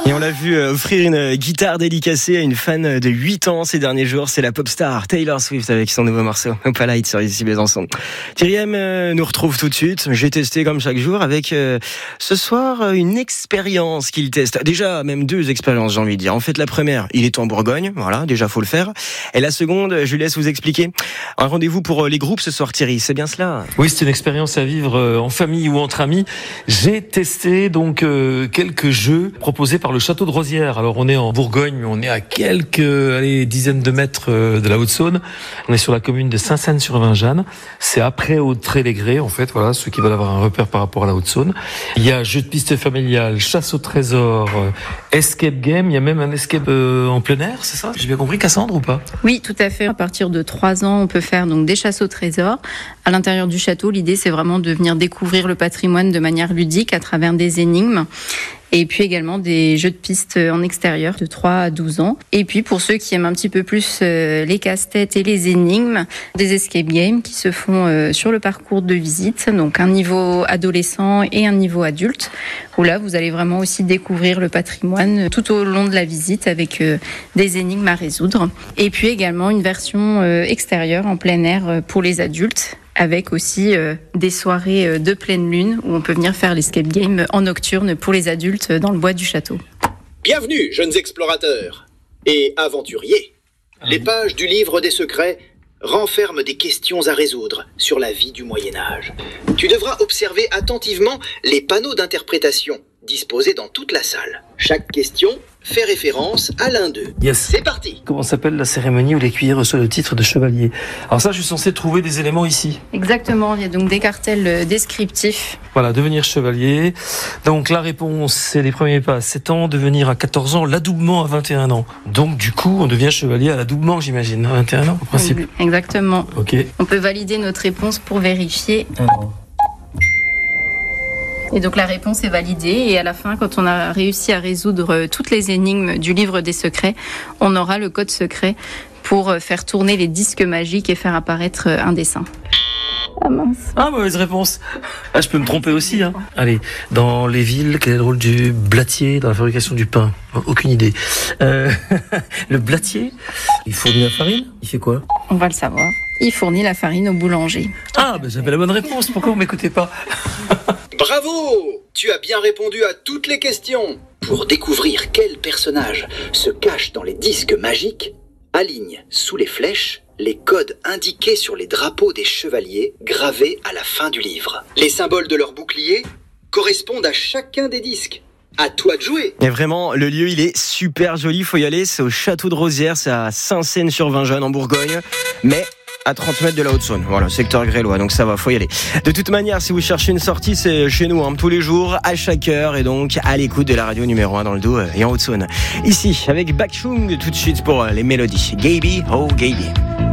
Et on l'a vu offrir une guitare dédicacée à une fan de 8 ans ces derniers jours. C'est la pop star Taylor Swift avec son nouveau morceau Opalite sur ici Besançon. Thierry M nous retrouve tout de suite. J'ai testé comme chaque jour avec ce soir une expérience qu'il teste. Déjà, même 2 expériences, j'ai envie de dire. En fait, la première, il est en Bourgogne. Voilà, déjà, faut le faire. Et la seconde, je laisse vous expliquer. Un rendez-vous pour les groupes ce soir, Thierry. C'est bien cela? Oui, c'est une expérience à vivre en famille ou entre amis. J'ai testé donc quelques jeux proposés par le Château de Rosières. Alors on est en Bourgogne, mais on est à quelques dizaines de mètres de la Haute-Saône. On est sur la commune de Saint-Saëns-sur-Vingeanne. C'est après Autrey-les-Grès, en fait. Voilà, ceux qui veulent avoir un repère par rapport à la Haute-Saône. Il y a jeu de piste familial, chasse au trésor, escape game. Il y a même un escape en plein air, c'est ça? J'ai bien compris, Cassandre, ou pas? Oui, tout à fait. À partir de 3 ans, on peut faire donc des chasses au trésor. À l'intérieur du château, l'idée, c'est vraiment de venir découvrir le patrimoine de manière ludique à travers des énigmes. Et puis également des jeux de piste en extérieur de 3 à 12 ans. Et puis pour ceux qui aiment un petit peu plus les casse-têtes et les énigmes, des escape games qui se font sur le parcours de visite. Donc un niveau adolescent et un niveau adulte. Où là, vous allez vraiment aussi découvrir le patrimoine tout au long de la visite avec des énigmes à résoudre. Et puis également une version extérieure en plein air pour les adultes, avec aussi des soirées de pleine lune où on peut venir faire l'escape game en nocturne pour les adultes dans le bois du château. Bienvenue, jeunes explorateurs et aventuriers. Les pages du livre des secrets renferment des questions à résoudre sur la vie du Moyen-Âge. Tu devras observer attentivement les panneaux d'interprétation disposés dans toute la salle. Chaque question fait référence à l'un d'eux. Yes. C'est parti. Comment s'appelle la cérémonie où l'écuyer reçoit le titre de chevalier? Alors ça, je suis censé trouver des éléments ici. Exactement, il y a donc des cartels descriptifs. Voilà, devenir chevalier. Donc la réponse, c'est les premiers pas à 7 ans, devenir à 14 ans, l'adoubement à 21 ans. Donc du coup, on devient chevalier à l'adoubement, j'imagine, à 21 ans, en principe. Exactement. Ok. On peut valider notre réponse pour vérifier. Et donc la réponse est validée et à la fin, quand on a réussi à résoudre toutes les énigmes du livre des secrets, on aura le code secret pour faire tourner les disques magiques et faire apparaître un dessin. Ah mince. Ah, mauvaise réponse. Ah, je peux me tromper aussi, hein. Allez, dans les villes, quel est le rôle du blatier dans la fabrication du pain? Aucune idée. Le blatier, il fournit la farine? Il fait quoi? On va le savoir. Il fournit la farine au boulanger. Ah, ben j'avais la bonne réponse. Pourquoi vous m'écoutez pas? Bravo! Tu as bien répondu à toutes les questions. Pour découvrir quel personnage se cache dans les disques magiques, aligne sous les flèches les codes indiqués sur les drapeaux des chevaliers gravés à la fin du livre. Les symboles de leur bouclier correspondent à chacun des disques. À toi de jouer. Et vraiment, le lieu, il est super joli. Faut y aller. C'est au Château de Rosières. C'est à Saint-Saëns-sur-Vingeanne en Bourgogne. Mais à 30 mètres de la Haute-Saône. Voilà, secteur grélois. Donc ça va, faut y aller. De toute manière, si vous cherchez une sortie, c'est chez nous, hein, tous les jours, à chaque heure. Et donc, à l'écoute de la radio numéro 1 dans le Doubs et en Haute-Saône. Ici, avec Bachung, tout de suite pour les mélodies. Gaby, oh Gaby.